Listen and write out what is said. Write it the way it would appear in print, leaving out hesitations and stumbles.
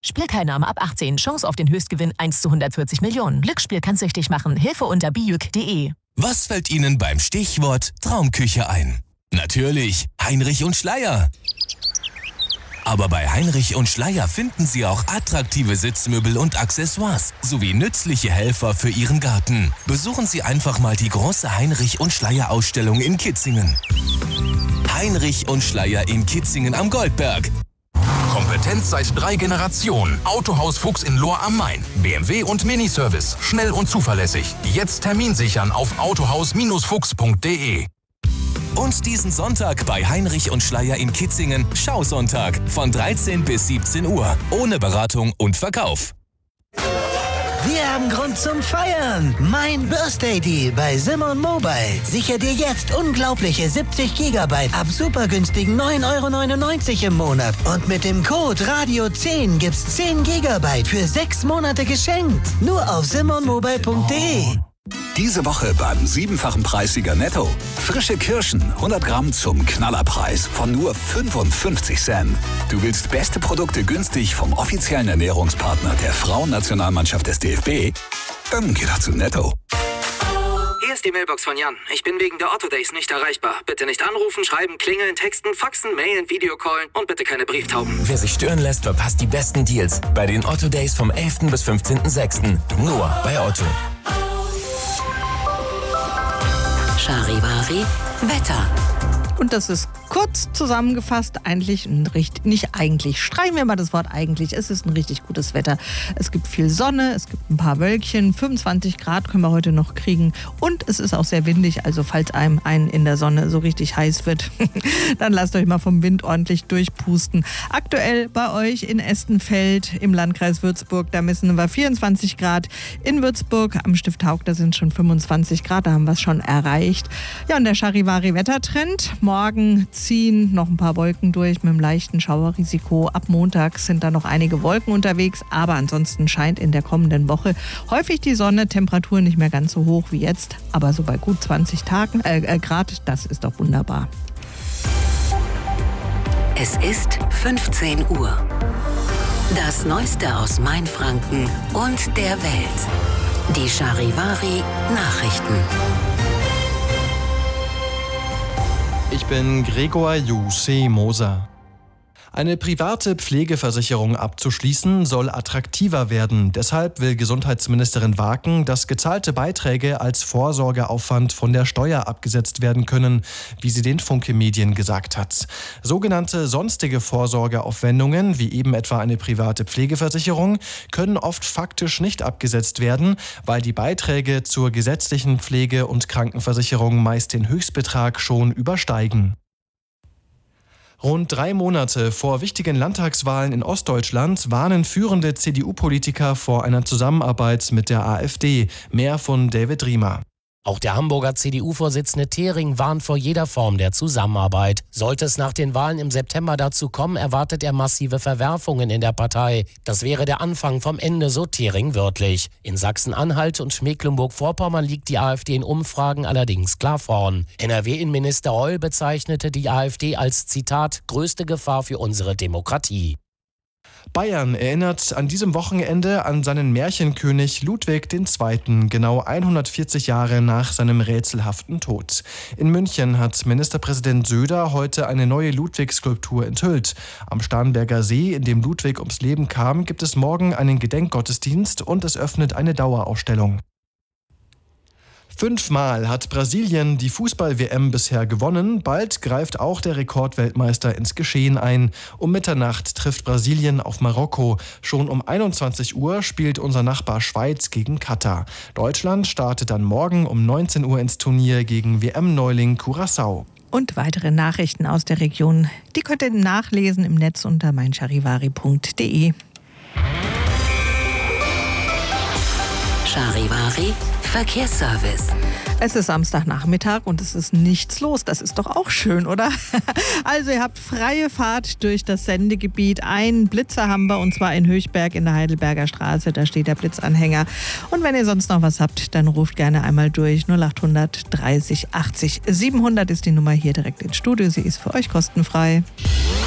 Spielteilnahme ab 18. Chance auf den Höchstgewinn 1 zu 140 Millionen. Glücksspiel kann süchtig machen. Hilfe unter biüc.de. Was fällt Ihnen beim Stichwort Traumküche ein? Natürlich Heinrich und Schleier. Aber bei Heinrich und Schleier finden Sie auch attraktive Sitzmöbel und Accessoires sowie nützliche Helfer für Ihren Garten. Besuchen Sie einfach mal die große Heinrich und Schleier Ausstellung in Kitzingen. Heinrich und Schleier in Kitzingen am Goldberg. Kompetenz seit 3 Generationen. Autohaus Fuchs in Lohr am Main. BMW und Miniservice. Schnell und zuverlässig. Jetzt Termin sichern auf autohaus-fuchs.de. Und diesen Sonntag bei Heinrich und Schleier in Kitzingen Schausonntag von 13 bis 17 Uhr. Ohne Beratung und Verkauf. Wir haben Grund zum Feiern. Mein Birthday Deal bei Simon Mobile. Sicher dir jetzt unglaubliche 70 Gigabyte ab super günstigen 9,99 € im Monat. Und mit dem Code Radio10 gibt's 10 Gigabyte für 6 Monate geschenkt. Nur auf simonmobile.de. Diese Woche beim 7-fachen Preissieger Netto. Frische Kirschen, 100 Gramm zum Knallerpreis von nur 55 Cent. Du willst beste Produkte günstig vom offiziellen Ernährungspartner der Frauennationalmannschaft des DFB? Dann geh doch zu Netto. Hier ist die Mailbox von Jan. Ich bin wegen der Otto Days nicht erreichbar. Bitte nicht anrufen, schreiben, klingeln, texten, faxen, mailen, Videocallen und bitte keine Brieftauben. Wer sich stören lässt, verpasst die besten Deals bei den Otto Days vom 11. bis 15.06. Nur bei Otto. Charivari Wetter. Und das ist kurz zusammengefasst streichen wir mal das Wort eigentlich. Es ist ein richtig gutes Wetter. Es gibt viel Sonne, es gibt ein paar Wölkchen, 25 Grad können wir heute noch kriegen und es ist auch sehr windig, also falls einem in der Sonne so richtig heiß wird, dann lasst euch mal vom Wind ordentlich durchpusten. Aktuell bei euch in Estenfeld im Landkreis Würzburg, da messen wir 24 Grad. In Würzburg am Stift Haug, da sind schon 25 Grad, da haben wir es schon erreicht. Ja, und der Charivari-Wettertrend. Morgen ziehen noch ein paar Wolken durch mit einem leichten Schauerrisiko. Ab Montag sind da noch einige Wolken unterwegs, aber ansonsten scheint in der kommenden Woche häufig die Sonne. Temperatur nicht mehr ganz so hoch wie jetzt, aber so bei gut 20 Grad, das ist doch wunderbar. Es ist 15 Uhr. Das Neueste aus Mainfranken und der Welt. Die Charivari Nachrichten. Ich bin Gregor Jussi Moser. Eine private Pflegeversicherung abzuschließen soll attraktiver werden. Deshalb will Gesundheitsministerin Waken, dass gezahlte Beiträge als Vorsorgeaufwand von der Steuer abgesetzt werden können, wie sie den Funke Medien gesagt hat. Sogenannte sonstige Vorsorgeaufwendungen, wie eben etwa eine private Pflegeversicherung, können oft faktisch nicht abgesetzt werden, weil die Beiträge zur gesetzlichen Pflege- und Krankenversicherung meist den Höchstbetrag schon übersteigen. Rund 3 Monate vor wichtigen Landtagswahlen in Ostdeutschland warnen führende CDU-Politiker vor einer Zusammenarbeit mit der AfD. Mehr von David Riemer. Auch der Hamburger CDU-Vorsitzende Thering warnt vor jeder Form der Zusammenarbeit. Sollte es nach den Wahlen im September dazu kommen, erwartet er massive Verwerfungen in der Partei. Das wäre der Anfang vom Ende, so Thering wörtlich. In Sachsen-Anhalt und Mecklenburg-Vorpommern liegt die AfD in Umfragen allerdings klar vorn. NRW-Innenminister Reul bezeichnete die AfD als, Zitat, größte Gefahr für unsere Demokratie. Bayern erinnert an diesem Wochenende an seinen Märchenkönig Ludwig II., genau 140 Jahre nach seinem rätselhaften Tod. In München hat Ministerpräsident Söder heute eine neue Ludwig-Skulptur enthüllt. Am Starnberger See, in dem Ludwig ums Leben kam, gibt es morgen einen Gedenkgottesdienst und es öffnet eine Dauerausstellung. 5-mal hat Brasilien die Fußball-WM bisher gewonnen. Bald greift auch der Rekordweltmeister ins Geschehen ein. Um Mitternacht trifft Brasilien auf Marokko. Schon um 21 Uhr spielt unser Nachbar Schweiz gegen Katar. Deutschland startet dann morgen um 19 Uhr ins Turnier gegen WM-Neuling Curaçao. Und weitere Nachrichten aus der Region, die könnt ihr nachlesen im Netz unter meincharivari.de. Charivari Verkehrsservice. Es ist Samstagnachmittag und es ist nichts los. Das ist doch auch schön, oder? Also ihr habt freie Fahrt durch das Sendegebiet. Einen Blitzer haben wir, und zwar in Höchberg in der Heidelberger Straße. Da steht der Blitzanhänger. Und wenn ihr sonst noch was habt, dann ruft gerne einmal durch. 0800 30 80 700 ist die Nummer hier direkt ins Studio. Sie ist für euch kostenfrei.